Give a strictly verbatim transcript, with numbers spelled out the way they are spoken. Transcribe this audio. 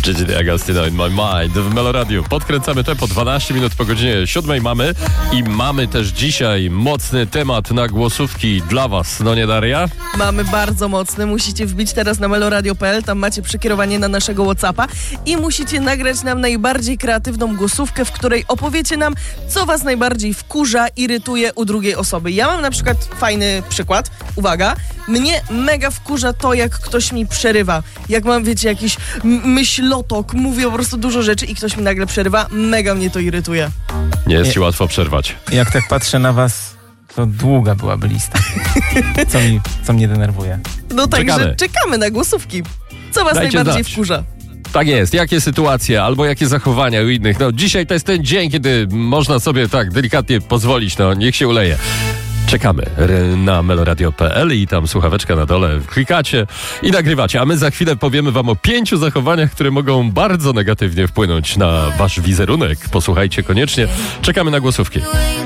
Gigi D'Agostino in my mind w Meloradiu. Podkręcamy tempo, dwanaście minut po godzinie siódmej mamy i mamy też dzisiaj mocny temat na głosówki dla was, no nie Daria? Mamy bardzo mocny, musicie wbić teraz na meloradio kropka p l, tam macie przekierowanie na naszego WhatsAppa i musicie nagrać nam najbardziej kreatywną głosówkę, w której opowiecie nam, co was najbardziej wkurza, irytuje u drugiej osoby. Ja mam na przykład fajny przykład, uwaga, mnie mega wkurza to, jak ktoś mi przerywa. Jak mam, wiecie, jakiś m- myślotok, mówię po prostu dużo rzeczy i ktoś mi nagle przerywa, mega mnie to irytuje. Nie jest ci łatwo przerwać. Jak tak patrzę na was, to długa byłaby lista. Co, mi, co mnie denerwuje. No także Czekamy. czekamy na głosówki. Co was Dajcie najbardziej znać. wkurza? Tak jest, jakie sytuacje albo jakie zachowania u innych. No dzisiaj to jest ten dzień, kiedy można sobie tak delikatnie pozwolić, no niech się uleje. Czekamy na meloradio kropka p l i tam słuchaweczka na dole, klikacie i nagrywacie, a my za chwilę powiemy wam o pięciu zachowaniach, które mogą bardzo negatywnie wpłynąć na wasz wizerunek. Posłuchajcie koniecznie, czekamy na głosówki.